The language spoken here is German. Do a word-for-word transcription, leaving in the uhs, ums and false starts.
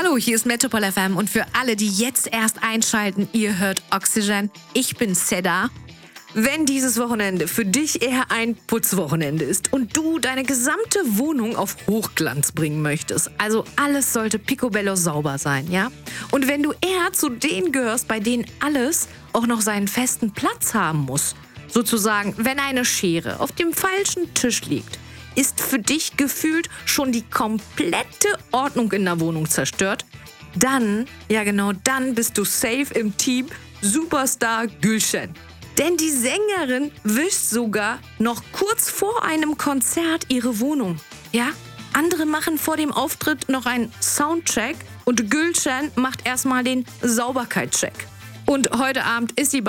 Hallo, hier ist Metropol F M und für alle, die jetzt erst einschalten, ihr hört Oxygen. Ich bin Seda. Wenn dieses Wochenende für dich eher ein Putzwochenende ist und du deine gesamte Wohnung auf Hochglanz bringen möchtest, also alles sollte picobello sauber sein, ja? Und wenn du eher zu denen gehörst, bei denen alles auch noch seinen festen Platz haben muss, sozusagen, wenn eine Schere auf dem falschen Tisch liegt, ist für dich gefühlt schon die komplette Ordnung in der Wohnung zerstört, dann, ja genau, dann bist du safe im Team Superstar Gülşen. Denn die Sängerin wischt sogar noch kurz vor einem Konzert ihre Wohnung. Ja, andere machen vor dem Auftritt noch einen Soundcheck und Gülşen macht erstmal den Sauberkeitscheck. Und heute Abend ist sie bei